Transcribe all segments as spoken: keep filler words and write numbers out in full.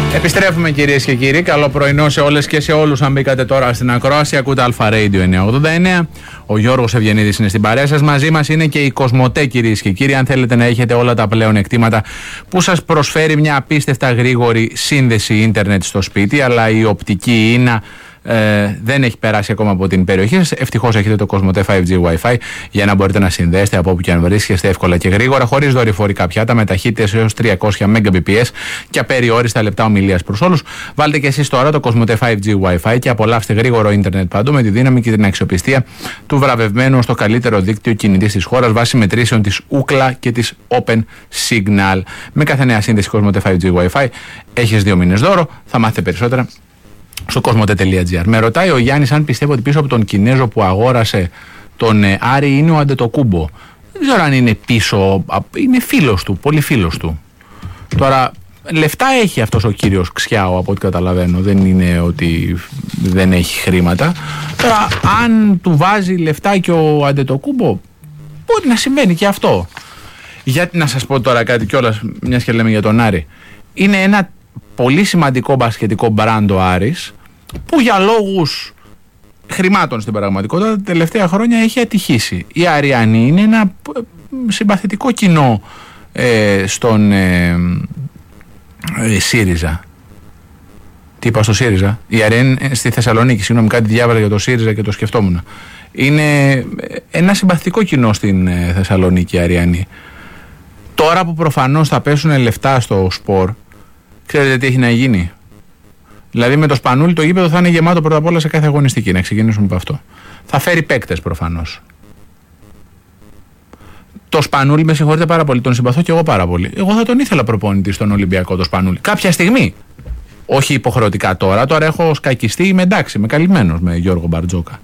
Επιστρέφουμε κυρίες και κύριοι. Καλό πρωινό σε όλες και σε όλους. Αν μπήκατε τώρα στην ακρόαση, ακούτε Αλφα Radio εννιακόσια ογδόντα εννέα. Ο Γιώργος Ευγενίδης είναι στην παρέα σας. Μαζί μας είναι και η Κοσμοτέ, κυρίες και κύριοι. Αν θέλετε να έχετε όλα τα πλέον εκτήματα που σας προσφέρει μια απίστευτα γρήγορη σύνδεση ίντερνετ στο σπίτι, αλλά η οπτική ίνα Ε, δεν έχει περάσει ακόμα από την περιοχή σας. Ευτυχώς έχετε το Κοσμοτέ φάιβ τζι Wi-Fi για να μπορείτε να συνδέσετε από όπου και αν βρίσκεστε εύκολα και γρήγορα, χωρίς δορυφορικά πιάτα, με ταχύτητες έως τριακόσια Mbps και απεριόριστα λεπτά ομιλίας προς όλους. Βάλτε και εσείς τώρα το Κοσμοτέ φάιβ τζι Wi-Fi και απολαύστε γρήγορο ίντερνετ παντού με τη δύναμη και την αξιοπιστία του βραβευμένου στο καλύτερο δίκτυο κινητής της χώρας βάσει μετρήσεων της Ookla και της Open Signal. Με κάθε νέα σύνδεση Κοσμοτέ φάιβ τζι Wi-Fi έχεις δύο μήνες δώρο. Θα μάθετε περισσότερα στο κοσμοτέ τελεία τζι άρ. Με ρωτάει ο Γιάννης αν πιστεύω ότι πίσω από τον Κινέζο που αγόρασε τον ε, Άρη είναι ο Αντετοκούμπο. Δεν ξέρω αν είναι πίσω, είναι φίλος του, πολύ φίλος του. Τώρα, λεφτά έχει αυτός ο κύριος Ξιάο από ό,τι καταλαβαίνω, δεν είναι ότι δεν έχει χρήματα. Τώρα, αν του βάζει λεφτά και ο Αντετοκούμπο, μπορεί να συμβαίνει και αυτό. Γιατί να σας πω τώρα κάτι κιόλας, μιας και λέμε για τον Άρη. Είναι ένα πολύ σημαντικό μπασκετικό μπράντ ο Άρης, που για λόγους χρημάτων στην πραγματικότητα τα τελευταία χρόνια έχει ατυχήσει. Οι Αριανοί είναι ένα συμπαθητικό κοινό ε, στον ε, ε, ΣΥΡΙΖΑ. Τι είπα στο ΣΥΡΙΖΑ? Οι Αριανοί στη Θεσσαλονίκη, συγγνώμη, κάτι διάβαζα για το ΣΥΡΙΖΑ και το σκεφτόμουν. Είναι ένα συμπαθητικό κοινό στην ε, Θεσσαλονίκη οι Αριανοί. Τώρα που προφανώς θα πέσουν λεφτά στο σπορ, ξέρετε τι έχει να γίνει? Δηλαδή με το Σπανούλι το γήπεδο θα είναι γεμάτο πρώτα απ' όλα σε κάθε αγωνιστική. Να ξεκινήσουμε από αυτό. Θα φέρει παίκτες προφανώς. Το Σπανούλι, με συγχωρείτε πάρα πολύ, τον συμπαθώ και εγώ πάρα πολύ. Εγώ θα τον ήθελα προπονητή στον Ολυμπιακό το Σπανούλι. Κάποια στιγμή. Όχι υποχρεωτικά τώρα. Τώρα έχω σκακιστεί, είμαι εντάξει, είμαι καλυμμένος με Γιώργο Μπαρτζόκα.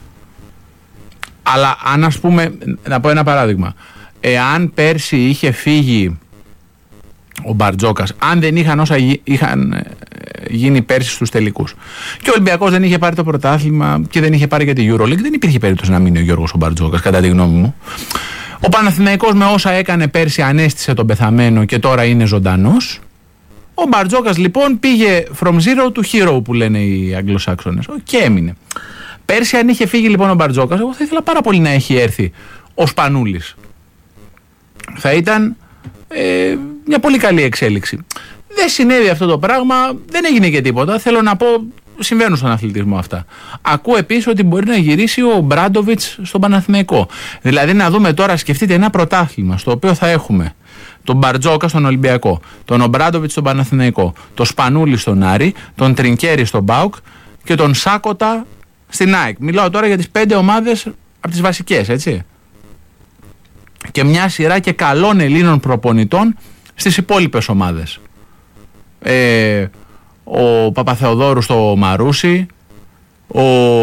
Αλλά αν, ας πούμε, να πω ένα παράδειγμα. Εάν πέρσι είχε φύγει ο Μπαρτζόκας, αν δεν είχαν όσα είχαν γίνει πέρσι στους τελικούς και ο Ολυμπιακός δεν είχε πάρει το πρωτάθλημα και δεν είχε πάρει και τη EuroLeague, δεν υπήρχε περίπτωση να μείνει ο Γιώργος ο Μπαρτζόκας, κατά τη γνώμη μου. Ο Παναθηναϊκός με όσα έκανε πέρσι ανέστησε τον πεθαμένο και τώρα είναι ζωντανός. Ο Μπαρτζόκας λοιπόν πήγε from zero to hero που λένε οι Αγγλοσάξονες και έμεινε. Πέρσι αν είχε φύγει λοιπόν ο Μπαρτζόκας, εγώ θα ήθελα πάρα πολύ να έχει έρθει ο Σπανούλης. Θα ήταν ε, μια πολύ καλή εξέλιξη. Δεν συνέβη αυτό το πράγμα, δεν έγινε και τίποτα. Θέλω να πω, συμβαίνουν στον αθλητισμό αυτά. Ακούω επίσης ότι μπορεί να γυρίσει ο Μπράντοβιτς στον Παναθηναϊκό. Δηλαδή να δούμε τώρα, σκεφτείτε ένα πρωτάθλημα στο οποίο θα έχουμε τον Μπαρτζόκα στον Ολυμπιακό, τον Ομπράντοβιτς στον Παναθηναϊκό, τον Σπανούλη στον Άρη, τον Τρινκέρι στον ΠΑΟΚ και τον Σάκοτα στην ΑΕΚ. Μιλάω τώρα για τις πέντε ομάδες από τις βασικές, έτσι. Και μια σειρά και καλών Ελλήνων προπονητών στις υπόλοιπες ομάδες. Ε, ο Παπαθεοδόρου στο Μαρούσι, ο,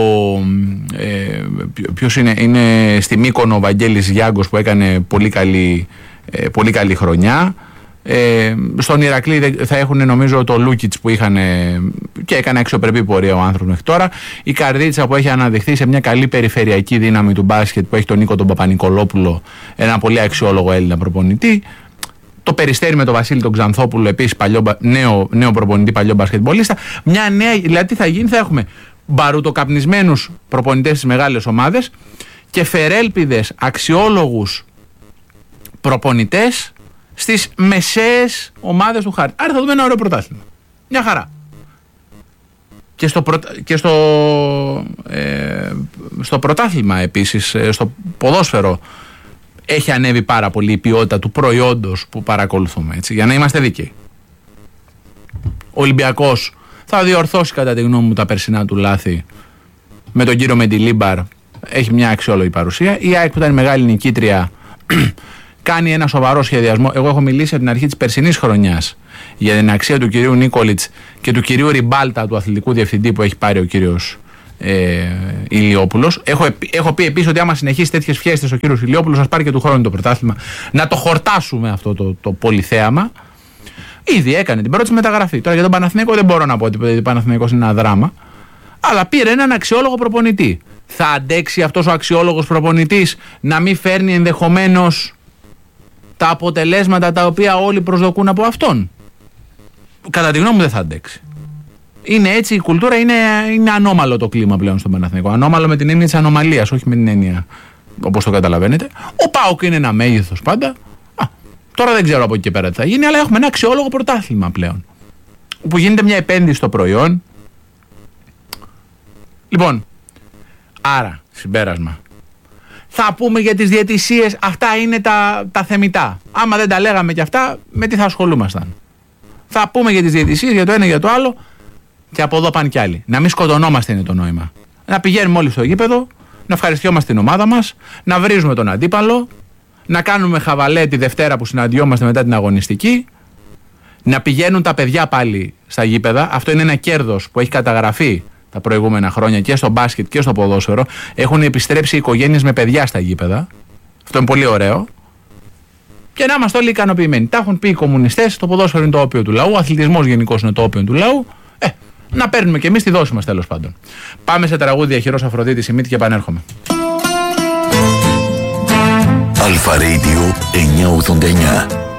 ε, ποιος είναι, είναι στη Μύκονο ο Βαγγέλης Γιάγκος που έκανε πολύ καλή, ε, πολύ καλή χρονιά. Ε, στον Ηρακλή θα έχουν νομίζω το Λούκιτς που είχαν και έκανε αξιοπρεπή πορεία ο άνθρωπος μέχρι τώρα. Η Καρδίτσα που έχει αναδειχθεί σε μια καλή περιφερειακή δύναμη του μπάσκετ που έχει τον Νίκο τον Παπα-Νικολόπουλο, ένα πολύ αξιόλογο Έλληνα προπονητή. Το Περιστέρι με τον Βασίλη τον Ξανθόπουλο, επίσης παλιό, νέο, νέο προπονητή, παλιό μπασκετμπολίστα. Μια νέα, δηλαδή τι θα γίνει, θα έχουμε μπαρουτοκαπνισμένους προπονητές στις μεγάλες ομάδες και φερέλπιδες αξιόλογους προπονητές στις μεσαίες ομάδες του χάρτη. Άρα θα δούμε ένα ωραίο πρωτάθλημα. Μια χαρά. Και στο, προ... και στο, ε, στο πρωτάθλημα επίσης, στο ποδόσφαιρο, έχει ανέβει πάρα πολύ η ποιότητα του προϊόντος που παρακολουθούμε, έτσι, για να είμαστε δίκαιοι. Ο Ολυμπιακός θα διορθώσει κατά τη γνώμη μου τα περσινά του λάθη με τον κύριο Μεντιλίμπαρ. Έχει μια αξιόλογη παρουσία. Η ΑΕΚ που ήταν μεγάλη νικήτρια κάνει ένα σοβαρό σχεδιασμό. Εγώ έχω μιλήσει από την αρχή της περσινής χρονιάς για την αξία του κυρίου Νίκολιτς και του κυρίου Ριμπάλτα, του αθλητικού διευθυντή που έχει πάρει ο κύριος ε, Ηλιόπουλος. Έχω, έχω πει επίσης ότι άμα συνεχίσει τέτοιες φιέστες ο κύριος Ηλιόπουλος, ας πάρει και του χρόνου το πρωτάθλημα, να το χορτάσουμε αυτό το, το πολυθέαμα. Ήδη έκανε την πρώτη μεταγραφή. Τώρα για τον Παναθηναϊκό δεν μπορώ να πω ότι ο Παναθηναϊκός είναι ένα δράμα. Αλλά πήρε έναν αξιόλογο προπονητή. Θα αντέξει αυτός ο αξιόλογος προπονητής να μην φέρνει ενδεχομένως τα αποτελέσματα τα οποία όλοι προσδοκούν από αυτόν? κατά τη γνώμη μου δεν θα αντέξει. Είναι έτσι η κουλτούρα, είναι, είναι ανώμαλο το κλίμα πλέον στον Παναθηναϊκό. Ανώμαλο με την έννοια της ανομαλίας, όχι με την έννοια όπως το καταλαβαίνετε. Ο ΠΑΟΚ είναι ένα μέγεθος πάντα. Α, τώρα δεν ξέρω από εκεί και πέρα τι θα γίνει, αλλά έχουμε ένα αξιόλογο πρωτάθλημα πλέον. Όπου γίνεται μια επένδυση στο προϊόν. Λοιπόν, άρα, συμπέρασμα. Θα πούμε για τις διαιτησίες, αυτά είναι τα, τα θεμιτά. Άμα δεν τα λέγαμε και αυτά, με τι θα ασχολούμασταν. Θα πούμε για τις διαιτησίες, για το ένα για το άλλο, και από εδώ πάνε κι άλλοι. Να μην σκοτωνόμαστε είναι το νόημα. Να πηγαίνουμε όλοι στο γήπεδο, να ευχαριστιόμαστε την ομάδα μας, να βρίζουμε τον αντίπαλο, να κάνουμε χαβαλέ τη Δευτέρα που συναντιόμαστε μετά την αγωνιστική, να πηγαίνουν τα παιδιά πάλι στα γήπεδα. Αυτό είναι ένα κέρδος που έχει καταγραφεί τα προηγούμενα χρόνια και στο μπάσκετ και στο ποδόσφαιρο. Έχουν επιστρέψει οι οικογένειες με παιδιά στα γήπεδα. Αυτό είναι πολύ ωραίο. Και να είμαστε όλοι ικανοποιημένοι. Τα έχουν πει οι κομμουνιστές, το ποδόσφαιρο είναι το όπιο του λαού, ο αθλητισμός γενικώς είναι το όπιο του λαού. Ε, να παίρνουμε κι εμείς τη δόση μας τέλος πάντων. Πάμε σε τραγούδια Χειρός Αφροδίτης Σιμίτη και επανέρχομαι. Αλφα Radio εννιακόσια ογδόντα εννιά.